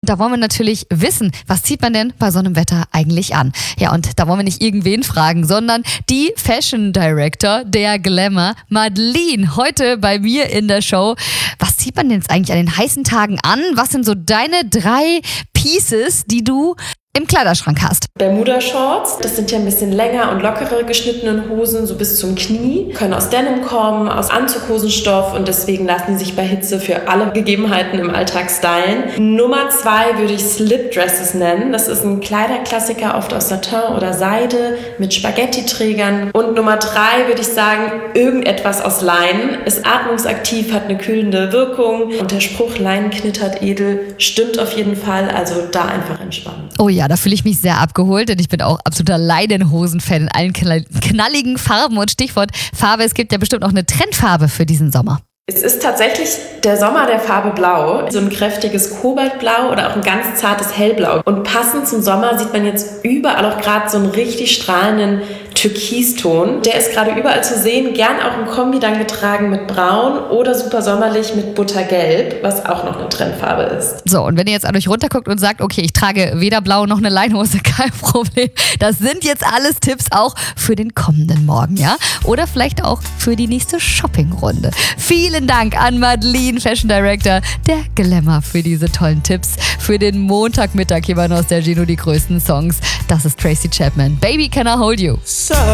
da wollen wir natürlich wissen, was zieht man denn bei so einem Wetter eigentlich an? Ja, und da wollen wir nicht irgendwen fragen, sondern die Fashion Director der Glamour, Madeleine, heute bei mir in der Show. Was zieht man denn jetzt eigentlich an den heißen Tagen an? Was sind so deine 3 Pieces, die du im Kleiderschrank hast? Bermuda-Shorts, das sind ja ein bisschen länger und lockere geschnittene Hosen, so bis zum Knie, können aus Denim kommen, aus Anzughosenstoff und deswegen lassen sie sich bei Hitze für alle Gegebenheiten im Alltag stylen. Nummer 2 würde ich Slip-Dresses nennen. Das ist ein Kleiderklassiker, oft aus Satin oder Seide mit Spaghetti-Trägern. Und Nummer 3 würde ich sagen, irgendetwas aus Leinen. Ist atmungsaktiv, hat eine kühlende Wirkung und der Spruch, Leinen knittert edel, stimmt auf jeden Fall, also da einfach entspannen. Oh ja, da fühle ich mich sehr abgeholt, denn ich bin auch absoluter Leinenhosen-Fan in allen knalligen Farben. Und Stichwort Farbe, es gibt ja bestimmt noch eine Trendfarbe für diesen Sommer. Es ist tatsächlich der Sommer der Farbe Blau, so ein kräftiges Kobaltblau oder auch ein ganz zartes Hellblau. Und passend zum Sommer sieht man jetzt überall auch gerade so einen richtig strahlenden Türkiston. Der ist gerade überall zu sehen, gern auch im Kombi dann getragen mit Braun oder super sommerlich mit Buttergelb, was auch noch eine Trendfarbe ist. So, und wenn ihr jetzt an euch runterguckt und sagt, okay, ich trage weder Blau noch eine Leinhose, kein Problem. Das sind jetzt alles Tipps auch für den kommenden Morgen, ja? Oder vielleicht auch für die nächste Shoppingrunde. Vielen Dank an Madeleine, Fashion Director der Glamour, für diese tollen Tipps. Für den Montagmittag hier bei Nostalgie nur die größten Songs. Das ist Tracy Chapman. Baby, can I hold you?